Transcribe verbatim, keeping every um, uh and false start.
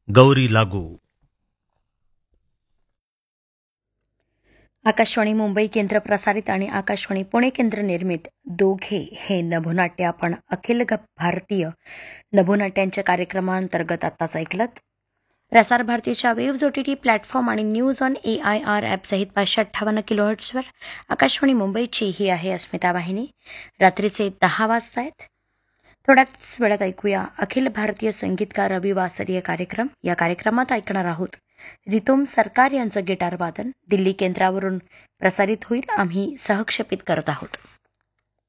गौरी लागू. आकाशवाणी मुंबई केंद्र प्रसारित आणि आकाशवाणी पुणे केंद्र निर्मित दोघे हे नभोनाट्य आपण अखिल ग- भारतीय नभोनाट्यांच्या कार्यक्रमांतर्गत आत्ताच ऐकलत. प्रसार भारतीच्या वेव्ज ओटीटी प्लॅटफॉर्म आणि news on A I R app सहित पाचशे अठ्ठावन्न किलोहर्ट्सवर आकाशवाणी मुंबईची ही आहे अस्मिता वाहिनी. रात्रीचे दहा वाजता आहेत. थोड्याच वेळात ऐकूया अखिल भारतीय संगीतकार रविवासरीय कार्यक्रम. या कार्यक्रमात ऐकणार आहोत रितोम सरकार यांचं गिटार वादन. दिल्ली केंद्रावरून प्रसारित होईल. आम्ही सहक्षेपित करत आहोत.